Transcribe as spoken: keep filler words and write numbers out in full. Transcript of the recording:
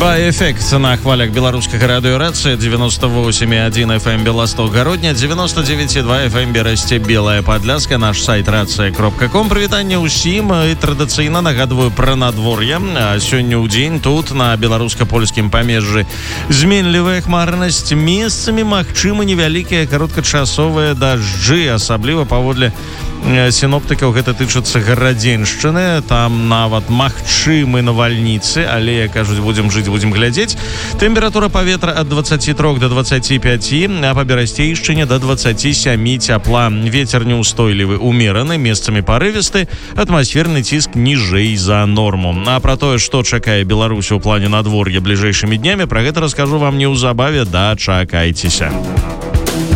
Эфект на хвалях беларускага радыёрацыі девяносто восемь и один эф эм Белосток Гародня, девяносто девять и два эф эм Берасце Белая Падляска, наш сайт рация кропка ком. Прывітанне ўсім і традыцыйна нагадваю пра надвор'е. Сёння ў дзень тут на беларуска-польскім памежжы зменлівая хмарнасць, месцамі магчымы невялікія кароткачасовыя дажджы, асабліва паводле сіноптыкаў гэта тычыцца Гарадзеншчыны, там нават магчымы навальніцы, але, кажуць, будзем жыць, будзем глядзець. Тэмпература паветра ад двадцати трёх до двадцати пяти, а па Берасцейшчыне до двадцати семи цяпла. Вецер неўстойлівы, умераны, месцамі парывісты, атмасферны ціск ніжэй за норму. А пра тое, што чакае Беларусь у плане надвор'я бліжэйшымі днямі, пра гэта раскажу вам неўзабаве, дачакайцеся.